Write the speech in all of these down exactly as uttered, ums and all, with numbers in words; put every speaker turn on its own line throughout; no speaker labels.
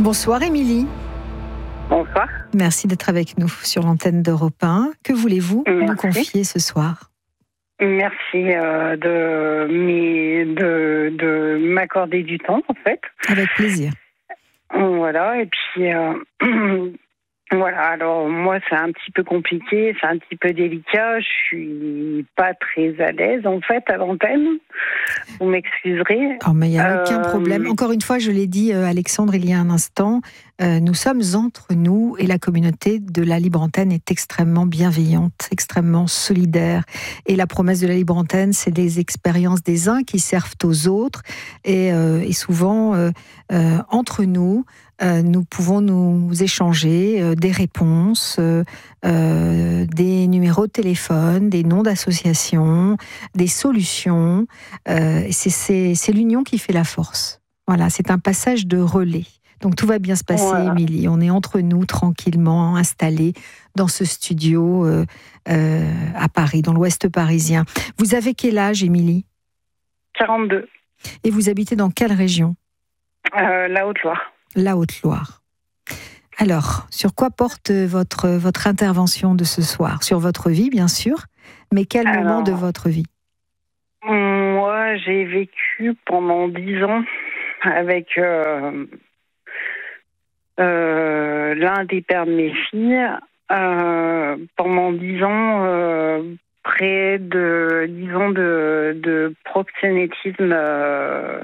Bonsoir Émilie.
Bonsoir.
Merci d'être avec nous sur l'antenne d'Europe un. Que voulez-vous
Merci.
nous confier ce soir ?
Merci euh, de, mais de, de m'accorder du temps, en fait.
Avec plaisir.
Voilà, et puis... Euh, voilà, alors moi, c'est un petit peu compliqué, c'est un petit peu délicat. Je suis pas très à l'aise, en fait, à l'antenne. Vous m'excuserez.
Oh, mais il n'y a euh... aucun problème. Encore une fois, je l'ai dit, euh, Alexandre, il y a un instant, euh, nous sommes entre nous et la communauté de la Libre Antenne est extrêmement bienveillante, extrêmement solidaire. Et la promesse de la Libre Antenne, c'est des expériences des uns qui servent aux autres. Et, euh, et souvent, euh, euh, entre nous, Euh, nous pouvons nous échanger euh, des réponses, euh, euh, des numéros de téléphone, des noms d'associations, des solutions. Euh, c'est, c'est, c'est l'union qui fait la force. Voilà, c'est un passage de relais. Donc tout va bien se passer, voilà. Émilie. On est entre nous, tranquillement, installés dans ce studio euh, euh, à Paris, dans l'ouest parisien. Vous avez quel âge, Émilie ?
quarante-deux.
Et vous habitez dans quelle région ?
euh, La Haute-Loire.
La Haute-Loire. Alors, sur quoi porte votre, votre intervention de ce soir ? Sur votre vie, bien sûr, mais quel Alors, moment de votre vie ?
Moi, j'ai vécu pendant dix ans avec euh, euh, l'un des pères de mes filles. Euh, pendant dix ans, euh, près de dix ans de, de proxénétisme euh,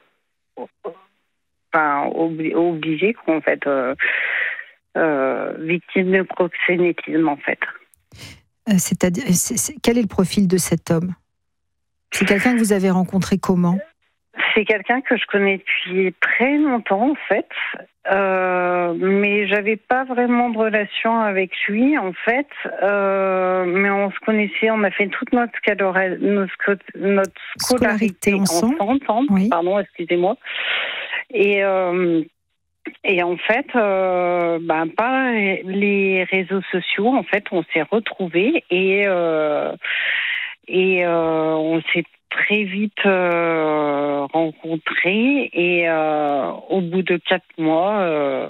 Enfin, obli- obligé, en fait, euh, euh, victime de proxénétisme, en fait.
Euh, c'est-à-dire, c'est, c'est, quel est le profil de cet homme ? C'est quelqu'un que vous avez rencontré comment ?
C'est quelqu'un que je connais depuis très longtemps, en fait, euh, mais j'avais pas vraiment de relation avec lui, en fait. Euh, mais on se connaissait, on a fait toute notre, calora- notre, notre scolarité, scolarité ensemble. ensemble oui. Pardon, excusez-moi. Et, euh, et en fait, euh, ben, par les réseaux sociaux, en fait, on s'est retrouvés et, euh, et euh, on s'est très vite euh, rencontrés. Et euh, au bout de quatre mois, euh,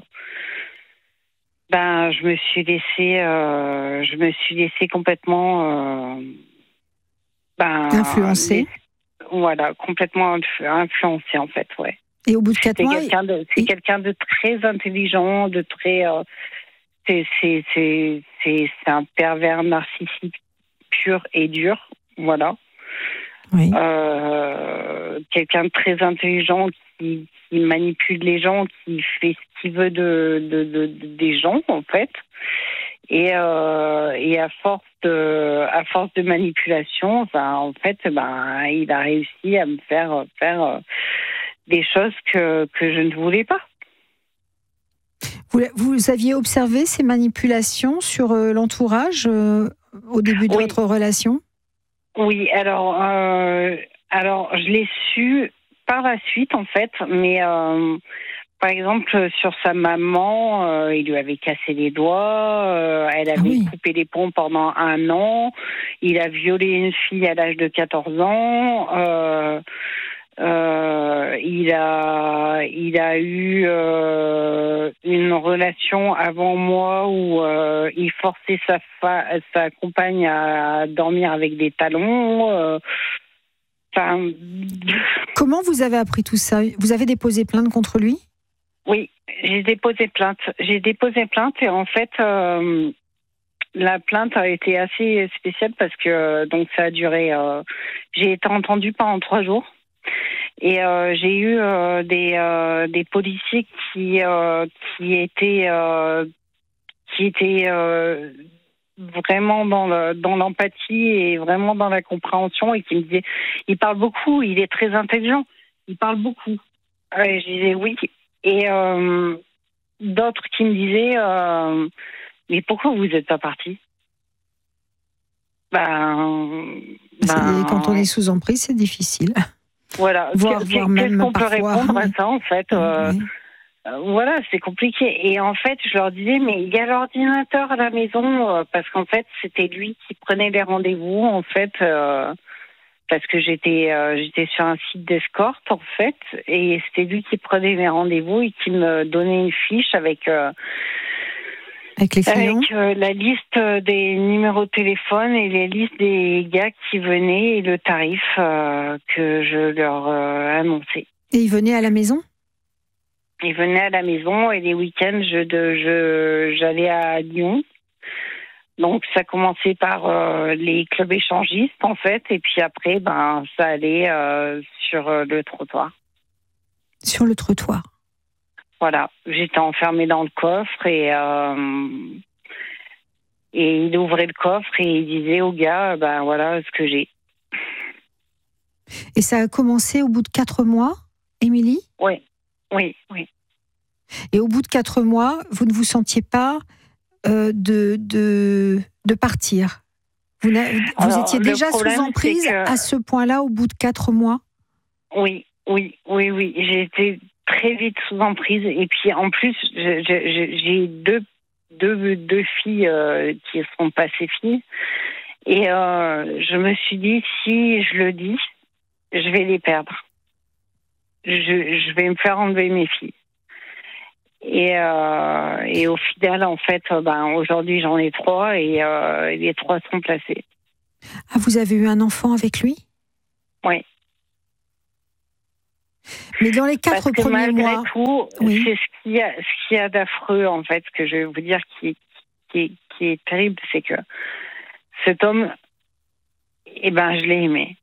ben, je me suis laissée, euh, je me suis laissée complètement euh, ben,
influencée.
Voilà, complètement influ- influencée en fait, ouais.
Et au bout de quatre
c'est
mois,
quelqu'un de, c'est il... quelqu'un de très intelligent, de très, euh, c'est, c'est, c'est, c'est, c'est un pervers narcissique pur et dur, voilà.
Oui.
Euh, quelqu'un de très intelligent qui, qui manipule les gens, qui fait ce qu'il veut de, de, de, de des gens en fait. Et, euh, et à force de, à force de manipulation, ben, en fait, ben, il a réussi à me faire faire euh, des choses que, que je ne voulais pas.
Vous, vous aviez observé ces manipulations sur euh, l'entourage euh, au début de oui. votre relation ?
Oui, alors, euh, alors je l'ai su par la suite en fait, mais euh, par exemple sur sa maman, euh, il lui avait cassé les doigts, euh, elle avait ah oui. coupé les ponts pendant un an, il a violé une fille à l'âge de quatorze ans. Euh, Euh, il a, il a eu euh, une relation avant moi où euh, il forçait sa, fa- sa compagne à dormir avec des talons. Euh, enfin...
Comment vous avez appris tout ça ? Vous avez déposé plainte contre lui ?
Oui, j'ai déposé plainte. J'ai déposé plainte et en fait, euh, la plainte a été assez spéciale parce que donc ça a duré. Euh, j'ai été entendue pendant trois jours. Et euh, j'ai eu euh, des, euh, des policiers qui, euh, qui étaient, euh, qui étaient euh, vraiment dans, le, dans l'empathie et vraiment dans la compréhension et qui me disaient, il parle beaucoup, il est très intelligent, il parle beaucoup. Et je disais oui. Et euh, d'autres qui me disaient, euh, mais pourquoi vous n'êtes pas parti ? Ben,
ben... Quand on est sous emprise, c'est difficile.
Voilà.
Voir,
Qu'est-ce
voir même
qu'on
parfois...
peut répondre à ça, en fait euh,
oui.
euh, Voilà, c'est compliqué. Et en fait, je leur disais, mais il y a l'ordinateur à la maison, euh, parce qu'en fait, c'était lui qui prenait les rendez-vous, en fait. Euh, parce que j'étais euh, j'étais sur un site d'escorte en fait, et c'était lui qui prenait mes rendez-vous et qui me donnait une fiche avec euh,
avec les clients,
avec euh, la liste des numéros de téléphone et les listes des gars qui venaient et le tarif euh, que je leur euh, annonçais.
Et il venait à la maison?
Ils venaient à la maison et les week-ends je de je j'allais à Lyon. Donc ça commençait par euh, les clubs échangistes en fait, et puis après ben ça allait euh, sur euh, le trottoir.
Sur le trottoir.
Voilà, j'étais enfermée dans le coffre et euh, et il ouvrait le coffre et il disait au gars ben voilà ce que j'ai.
Et ça a commencé au bout de quatre mois, Émilie?
Oui, oui, oui.
Et au bout de quatre mois, vous ne vous sentiez pas euh, de, de, de partir? Vous, vous
Alors,
étiez déjà
problème,
sous emprise
que...
à ce point-là au bout de quatre mois?
Oui, oui, oui, oui. J'ai été très vite sous emprise. Et puis en plus, je, je, j'ai deux, deux, deux filles euh, qui sont passées filles. Et euh, je me suis dit, si je le dis, je vais les perdre. Je, je vais me faire enlever mes filles. Et, euh, et au final, en fait, ben, aujourd'hui, j'en ai trois et euh, les trois sont placés.
Ah, vous avez eu un enfant avec lui?
Oui.
Mais dans les quatre
Parce que
premiers
malgré
mois...
tout,
oui.
c'est ce qu'il y a, ce qu'il y a d'affreux, en fait, que je vais vous dire qui, qui, est, qui est terrible, c'est que cet homme, eh ben, je l'ai aimé.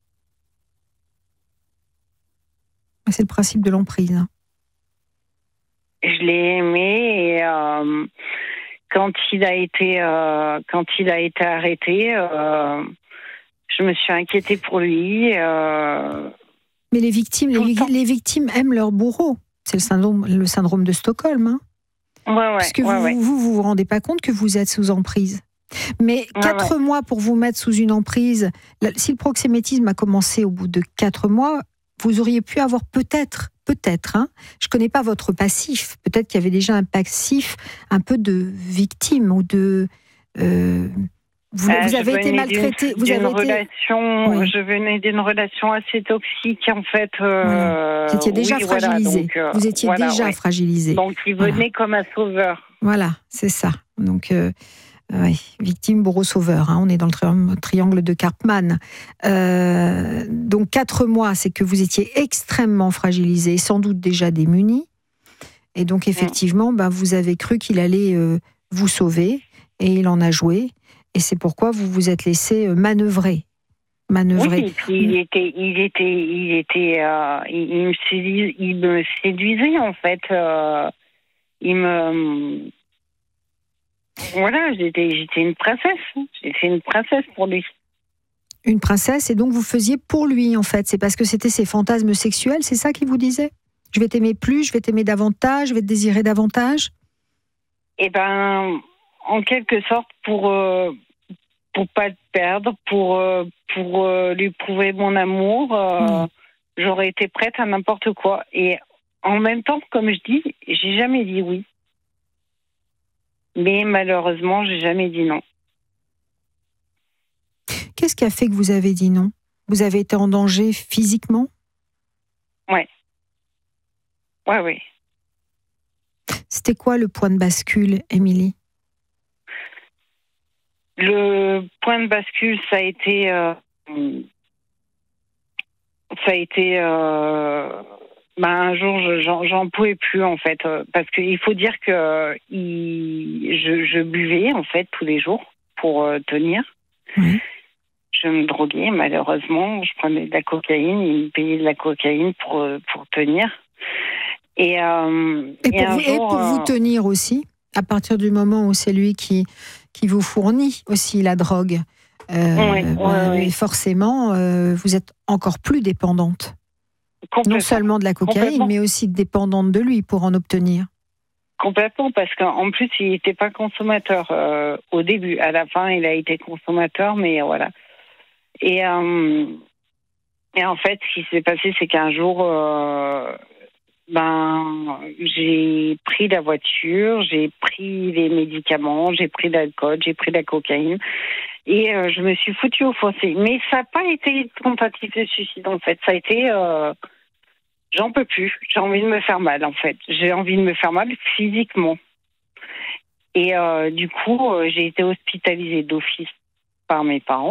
C'est le principe de l'emprise. Hein.
Je l'ai aimé et euh, quand il a été euh, quand il a été arrêté, euh, je me suis inquiétée pour lui. Euh,
Mais les victimes, les, les victimes aiment leur bourreau. C'est le syndrome, le syndrome de Stockholm. Hein.
Ouais, ouais.
Parce que
ouais,
vous,
ouais.
vous vous vous rendez pas compte que vous êtes sous emprise. Mais
ouais,
quatre
ouais.
mois pour vous mettre sous une emprise. Si le proxénétisme a commencé au bout de quatre mois, vous auriez pu avoir peut-être, peut-être, hein, je connais pas votre passif, peut-être qu'il y avait déjà un passif un peu de victime ou de... Euh, vous,
euh,
vous avez été maltraité. Vous avez
relation,
été... oui.
Je venais d'une relation assez toxique, en fait. Euh,
voilà. Vous étiez déjà
oui,
fragilisé.
Voilà, donc, euh,
vous étiez
voilà,
déjà
ouais.
fragilisé.
Donc, il venait
voilà.
comme un sauveur.
Voilà, c'est ça. Donc... Euh, Oui, victime, bourreau, sauveur. Hein, on est dans le tri- triangle de Karpman. Euh, donc quatre mois, c'est que vous étiez extrêmement fragilisé, sans doute déjà démuni. Et donc effectivement, ben, vous avez cru qu'il allait euh, vous sauver, et il en a joué. Et c'est pourquoi vous vous êtes laissé euh, manœuvrer. manœuvrer.
Oui, et puis il était, il était, il était, euh, il, il, me séduisait, il me séduisait en fait. Euh, il me Voilà, j'étais, j'étais une princesse. J'étais une princesse pour lui.
Une princesse, et donc vous faisiez pour lui, en fait. C'est parce que c'était ses fantasmes sexuels, c'est ça qu'il vous disait? Je vais t'aimer plus, je vais t'aimer davantage, je vais te désirer davantage?
Eh ben, en quelque sorte, pour euh, pour pas te perdre, pour euh, pour euh, lui prouver mon amour, euh, mmh. j'aurais été prête à n'importe quoi. Et en même temps, comme je dis, j'ai jamais dit oui. Mais malheureusement, j'ai jamais dit non.
Qu'est-ce qui a fait que vous avez dit non? Vous avez été en danger physiquement?
Ouais. Ouais, oui.
C'était quoi le point de bascule, Émilie?
Le point de bascule, ça a été... Euh, ça a été... Euh, bah, un jour, je, j'en, j'en pouvais plus, en fait. Parce qu'il faut dire que il, je, je buvais, en fait, tous les jours pour euh, tenir.
Oui.
Je me droguais, malheureusement. Je prenais de la cocaïne. Il me payait de la cocaïne pour, pour tenir. Et, euh,
et, pour,
et, un
vous,
jour,
et pour euh... vous tenir aussi, à partir du moment où c'est lui qui, qui vous fournit aussi la drogue, euh,
oui,
bah,
oui, oui.
forcément, euh, vous êtes encore plus dépendante. Non seulement de la cocaïne, mais aussi dépendante de lui pour en obtenir.
Complètement, parce qu'en plus, il n'était pas consommateur euh, au début. À la fin, il a été consommateur, mais voilà. Et, euh, et en fait, ce qui s'est passé, c'est qu'un jour, euh, ben, j'ai pris la voiture, j'ai pris les médicaments, j'ai pris l'alcool, j'ai pris la cocaïne. Et euh, je me suis foutue au fossé. Mais ça n'a pas été une tentative de suicide, en fait. Ça a été... Euh, j'en peux plus. J'ai envie de me faire mal, en fait. J'ai envie de me faire mal physiquement. Et euh, du coup, euh, j'ai été hospitalisée d'office par mes parents.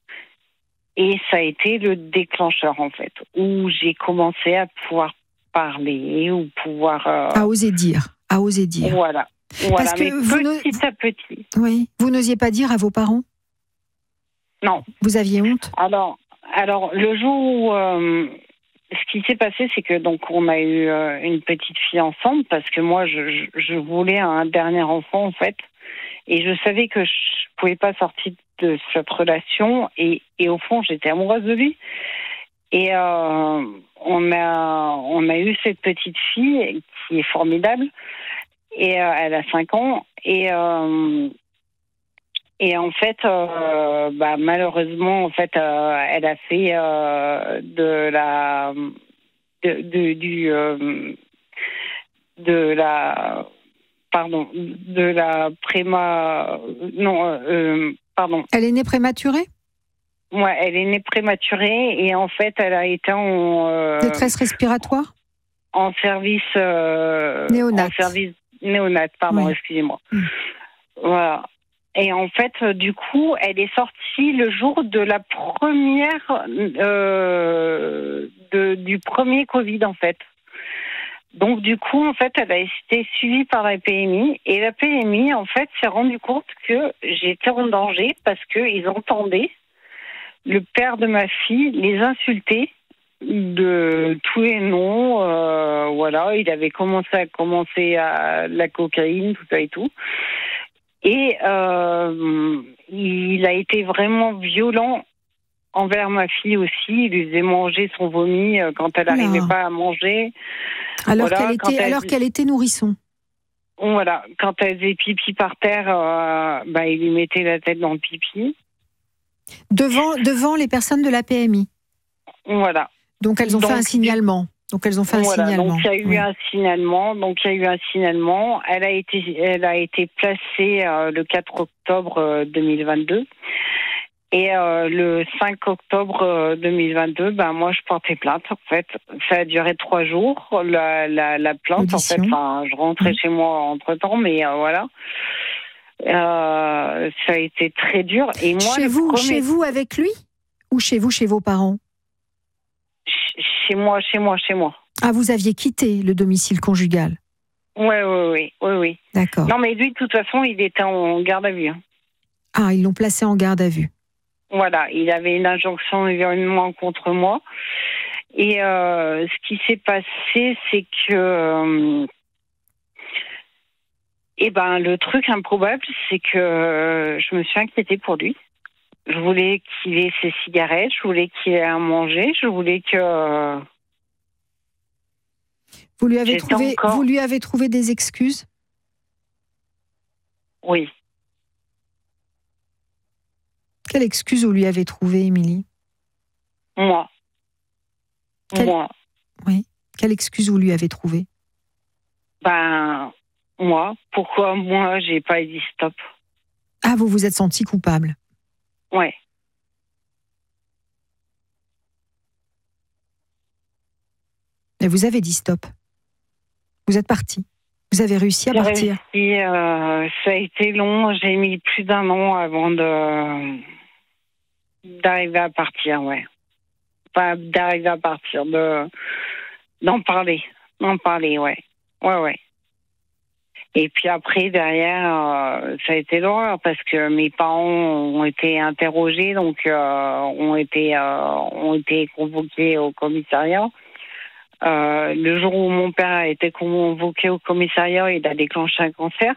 Et ça a été le déclencheur, en fait, où j'ai commencé à pouvoir parler, ou pouvoir... Euh...
À oser dire, à oser dire.
Voilà. Voilà,
Parce que
mais
vous
petit
ne...
à petit.
Oui. Vous n'osiez pas dire à vos parents ?
Non.
Vous aviez honte ?
Alors, alors le jour où... Euh, ce qui s'est passé, c'est que donc on a eu euh, une petite fille ensemble, parce que moi, je, je, je voulais un dernier enfant, en fait. Et je savais que je pouvais pas sortir de cette relation. Et, et au fond, j'étais amoureuse de lui. Et euh, on a, on a eu cette petite fille qui est formidable. Et euh, elle a cinq ans. Et... Euh, Et en fait, euh, bah, malheureusement, en fait, euh, elle a fait euh, de la, de, de, du, euh, de la, pardon, de la préma, non, euh, pardon.
Elle est née prématurée ?
Ouais, elle est née prématurée et en fait, elle a été en euh,
détresse respiratoire ?
En service euh,
néonat.
En service néonat, pardon, oui. Excusez-moi. Mmh. Voilà. Et en fait, du coup, elle est sortie le jour de la première, euh, de, du premier Covid, en fait. Donc, du coup, en fait, elle a été suivie par la P M I. Et la P M I, en fait, s'est rendu compte que j'étais en danger parce qu'ils entendaient le père de ma fille les insulter de tous les noms. Euh, voilà, il avait commencé à commencer à la cocaïne, tout ça et tout. Et euh, il a été vraiment violent envers ma fille aussi. Il lui faisait manger son vomi quand elle n'arrivait pas à manger.
Alors
voilà,
qu'elle était,
elle...
alors qu'elle était nourrisson.
Voilà, quand elle faisait pipi par terre, euh, bah, il lui mettait la tête dans le pipi.
Devant, devant les personnes de la P M I.
Voilà.
Donc elles ont donc, fait un signalement. Donc elles ont fait
voilà,
un signalement.
Donc il y a eu oui. un signalement. Donc il y a eu un signalement. Elle a été, elle a été placée euh, le quatre octobre euh, deux mille vingt-deux. Et euh, le cinq octobre euh, deux mille vingt-deux, ben moi je portais plainte. En fait, ça a duré trois jours. La, la, la plainte, Audition. En fait, enfin, je rentrais mmh. chez moi entre temps, mais euh, voilà. Euh, ça a été très dur. Et moi,
chez vous, premier... chez vous avec lui, ou chez vous, chez vos parents?
Chez moi, chez moi, chez moi.
Ah, vous aviez quitté le domicile conjugal?
Oui, oui, oui, oui, oui.
D'accord.
Non, mais lui, de toute façon, il était en garde à vue. Hein.
Ah, ils l'ont placé en garde à vue.
Voilà, il avait une injonction d'environnement contre moi. Et euh, ce qui s'est passé, c'est que... Euh, eh ben, le truc improbable, c'est que euh, je me suis inquiétée pour lui. Je voulais qu'il ait ses cigarettes, je voulais qu'il ait à manger, je voulais que... Euh,
vous lui avez trouvé, encore... vous lui avez trouvé des excuses?
Oui.
Quelle excuse vous lui avez trouvée, Émilie?
Moi.
Quelle...
Moi.
Oui. Quelle excuse vous lui avez trouvée?
Ben, moi. Pourquoi moi, j'ai pas dit stop?
Ah, vous vous êtes senti coupable?
Ouais.
Mais vous avez dit stop. Vous êtes parti. Vous avez réussi à
j'ai
partir.
Réussi, euh, ça a été long. J'ai mis plus d'un an avant de d'arriver à partir, ouais. Pas d'arriver à partir, de d'en parler, d'en parler, ouais, ouais, ouais. Et puis après, derrière, euh, ça a été l'horreur parce que mes parents ont été interrogés, donc euh, ont été euh, ont été convoqués au commissariat. Euh, le jour où mon père a été convoqué au commissariat, il a déclenché un cancer.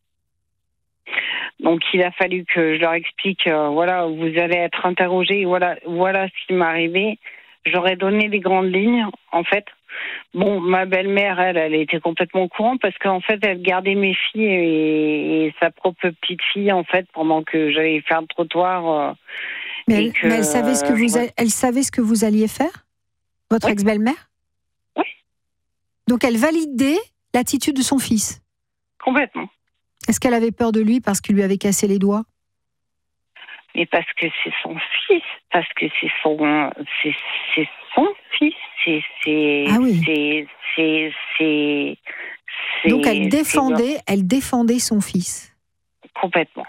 Donc il a fallu que je leur explique, euh, voilà, vous allez être interrogés, voilà, voilà ce qui m'est arrivé. J'aurais donné les grandes lignes, en fait. Bon, ma belle-mère, elle, elle était complètement au courant parce qu'en fait, elle gardait mes filles et, et sa propre petite fille, en fait, pendant que j'allais faire le trottoir. Euh,
mais, elle,
que,
mais elle savait ce que vous, a, elle savait ce que vous alliez faire, votre
oui.
ex-belle-mère?
Oui.
Donc elle validait l'attitude de son fils?
Complètement.
Est-ce qu'elle avait peur de lui parce qu'il lui avait cassé les doigts?
Mais parce que c'est son fils, parce que c'est son, c'est, c'est son fils, c'est, c'est,
ah oui.
c'est, c'est, c'est, c'est,
donc elle défendait, elle défendait son fils.
Complètement.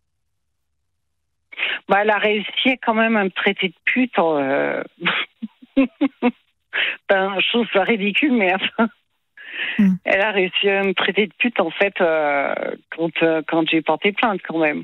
Bah, elle a réussi quand même à me traiter de pute. Euh... ben, je trouve ça ridicule, mais enfin, mm. elle a réussi à me traiter de pute en fait euh, quand euh, quand j'ai porté plainte quand même.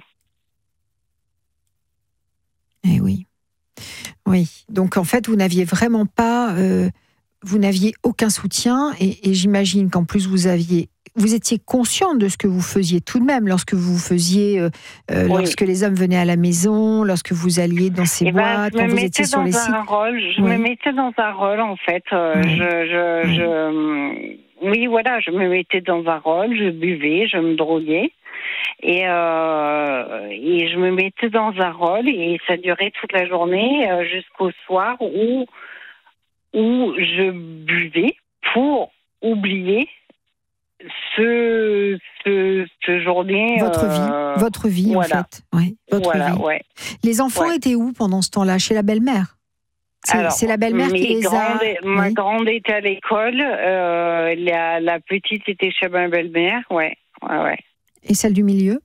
Eh oui, oui. Donc en fait, vous n'aviez vraiment pas, euh, vous n'aviez aucun soutien, et, et j'imagine qu'en plus vous aviez, vous étiez conscient de ce que vous faisiez tout de même lorsque vous faisiez, euh, oui. lorsque les hommes venaient à la maison, lorsque vous alliez dans ces
eh
boîtes,
ben,
quand vous étiez sur les sites.
Rôle, je oui. me mettais dans un rôle en fait. Euh, oui. je, je, oui. je, oui, voilà, je me mettais dans un rôle, je buvais, je me droguais. Et, euh, et je me mettais dans un rôle et ça durait toute la journée euh, jusqu'au soir où, où je buvais pour oublier ce, ce, ce journée.
Votre euh, vie, votre vie voilà. en fait. Oui, votre
voilà,
vie.
Ouais.
Les enfants ouais. étaient où pendant ce temps-là? Chez la belle-mère? C'est, c'est la belle-mère qui les
grandes,
a...
Ma
oui.
grande était à l'école, euh, la, la petite était chez ma belle-mère, ouais, ouais, ouais.
Et celle du milieu?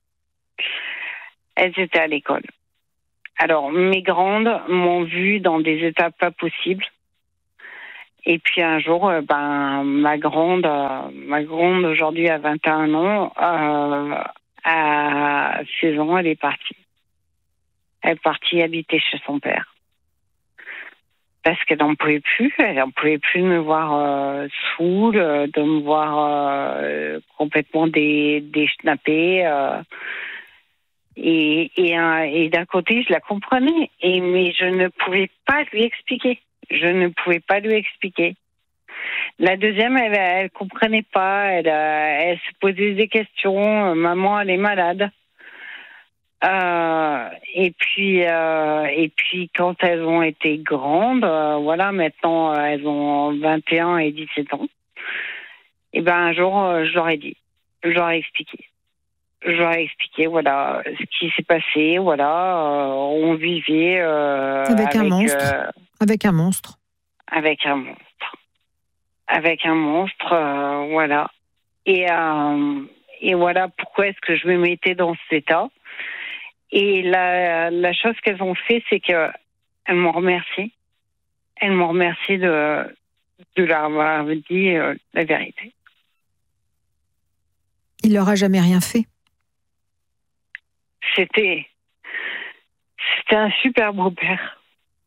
Elles étaient à l'école. Alors, mes grandes m'ont vue dans des états pas possibles. Et puis un jour, euh, ben, ma grande, euh, ma grande aujourd'hui a vingt et un ans, euh, à seize ans, elle est partie. Elle est partie habiter chez son père. Parce qu'elle n'en pouvait plus, elle n'en pouvait plus de me voir euh, saoule, de me voir euh, complètement dé, déschnappée. Euh, et, et, euh, et d'un côté, je la comprenais, et, mais je ne pouvais pas lui expliquer. Je ne pouvais pas lui expliquer. La deuxième, elle elle comprenait pas, elle, elle se posait des questions. Maman, elle est malade. Euh, et puis, euh, et puis quand elles ont été grandes, euh, voilà, maintenant euh, elles ont vingt et un et dix-sept ans. Et ben un jour, euh, je leur ai dit, je leur ai expliqué, je leur ai expliqué, voilà, ce qui s'est passé, voilà, euh, on vivait euh,
avec,
avec
un monstre,
euh,
avec un monstre,
avec un monstre, avec un monstre, euh, voilà. Et euh, et voilà pourquoi est-ce que je me mettais dans cet état. Et la, la chose qu'elles ont fait, c'est qu'elles m'ont remercié. Elles m'ont remercié de, de leur avoir dit euh, la vérité.
Il leur a jamais rien fait?
C'était, c'était un super beau-père.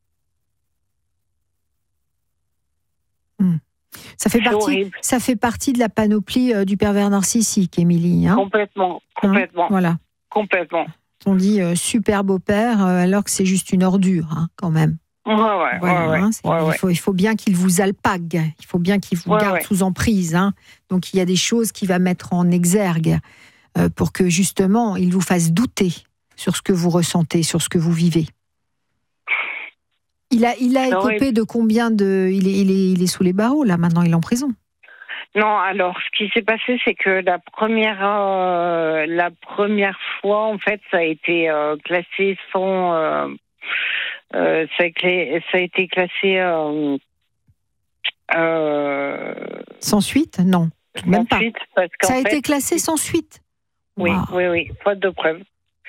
Hmm. Ça fait partie, ça fait partie de la panoplie euh, du pervers narcissique, Émilie. Hein,
complètement, complètement.
Hein, voilà.
Complètement.
On dit euh, super beau-père euh, alors que c'est juste une ordure, hein, quand même.
Ouais, ouais,
voilà,
ouais,
hein,
ouais,
il, faut, il faut bien qu'il vous alpague, il faut bien qu'il vous
ouais,
garde
ouais.
sous emprise. Hein. Donc il y a des choses qu'il va mettre en exergue euh, pour que justement il vous fasse douter sur ce que vous ressentez, sur ce que vous vivez. Il a, il a écopé de combien de... Il est, il, est, il est sous les barreaux, là, maintenant, il est en prison.
Non, alors, ce qui s'est passé, c'est que la première, euh, la première fois, en fait, ça a été euh, classé sans... Euh, euh, ça, a, ça a été classé... Euh, euh,
sans suite? Non, même pas.
Suite, parce
ça a
fait,
été classé sans suite?
Oui,
wow.
oui, oui, faute de preuves.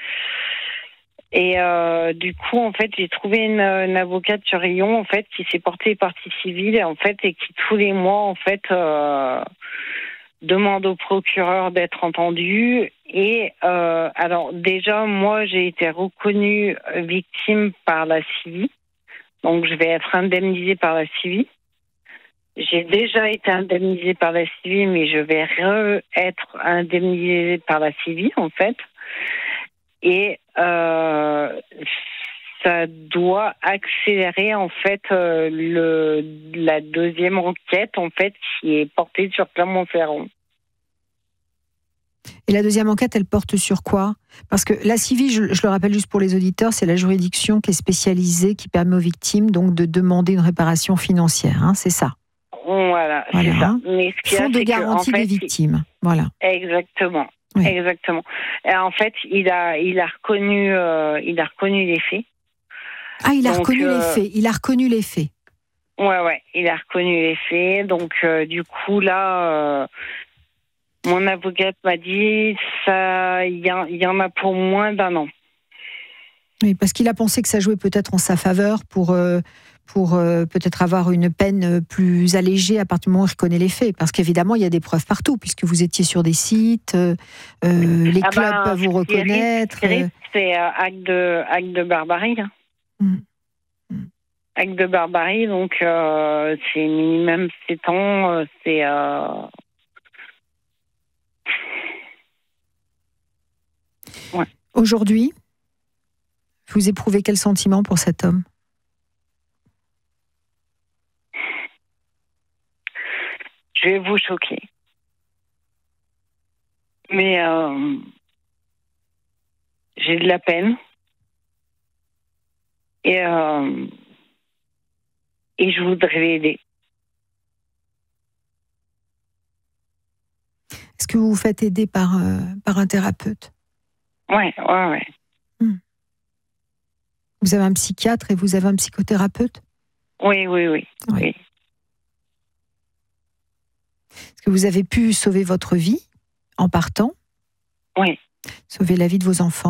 Et euh, du coup, en fait, j'ai trouvé une, une avocate sur Lyon, en fait, qui s'est portée partie civile, en fait, et qui tous les mois, en fait, euh, demande au procureur d'être entendu. Et euh, alors, déjà, moi, j'ai été reconnue victime par la C I V I, donc je vais être indemnisée par la C I V I. J'ai déjà été indemnisée par la C I V I, mais je vais re-être indemnisée par la C I V I, en fait. Et euh, ça doit accélérer en fait euh, le, la deuxième enquête en fait qui est portée sur Clermont-Ferrand.
Et la deuxième enquête, elle porte sur quoi? Parce que la C I V I, je, je le rappelle juste pour les auditeurs, c'est la juridiction qui est spécialisée, qui permet aux victimes donc de demander une réparation financière. Hein, c'est ça.
Voilà,
voilà,
c'est ça. Mais ce qu'il y a,
Fonds de garantie
que, en fait,
des victimes. Voilà.
Exactement. Oui. Exactement. Et en fait, il a, il a reconnu, euh, il a reconnu les faits.
Ah, il a donc, reconnu euh, les faits. Il a reconnu les faits.
Ouais, ouais. Il a reconnu les faits. Donc, euh, du coup, là, euh, mon avocate m'a dit, ça, il y, y en a pour moins d'un an.
Oui, parce qu'il a pensé que ça jouait peut-être en sa faveur pour. Euh, pour euh, peut-être avoir une peine plus allégée à partir du moment où il reconnaît les faits. Parce qu'évidemment, il y a des preuves partout, puisque vous étiez sur des sites, euh, les ah clubs ben, peuvent vous reconnaître.
Risque, c'est euh, acte, de, acte de barbarie. Hein. Mm. Mm. Acte de barbarie, donc euh, c'est minimum sept ans, c'est... Euh...
Ouais. Aujourd'hui, vous éprouvez quel sentiment pour cet homme ?
Je vais vous choquer. Mais euh, j'ai de la peine. Et, euh, et je voudrais l'aider.
Est-ce que vous vous faites aider par, euh, par un thérapeute ?
Ouais, ouais, ouais.
Hmm. Vous avez un psychiatre et vous avez un psychothérapeute ?
Oui, oui, oui. oui. oui.
Est-ce que vous avez pu sauver votre vie en partant ?
Oui.
Sauver la vie de vos enfants ?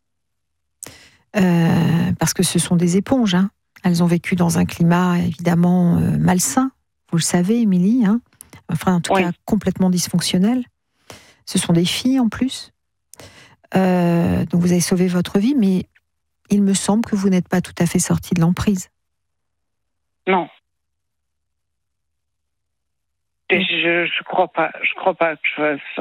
euh, Parce que ce sont des éponges. Hein. Elles ont vécu dans un climat évidemment euh, malsain. Vous le savez, Émilie. Hein. Enfin, en tout oui. cas, complètement dysfonctionnel. Ce sont des filles en plus. Euh, donc vous avez sauvé votre vie, mais il me semble que vous n'êtes pas tout à fait sortie de l'emprise.
Non. Je, je crois pas. Je crois pas que je fasse